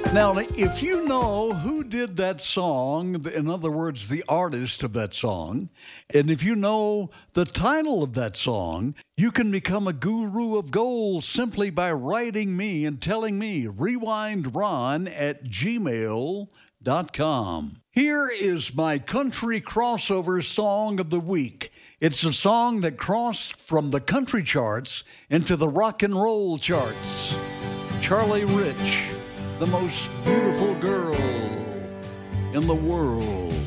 Now, if you know who did that song, in other words, the artist of that song, and if you know the title of that song, you can become a guru of gold simply by writing me and telling me rewindron@gmail.com. Here is my country crossover song of the week. It's a song that crossed from the country charts into the rock and roll charts. Charlie Rich, the most beautiful girl in the world.